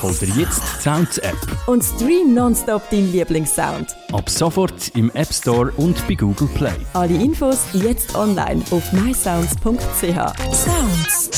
hol dir jetzt die Sounds-App. Und stream nonstop deinen Lieblingssound. Ab sofort im App Store und bei Google Play. Alle Infos jetzt online auf mysounds.ch. Sounds.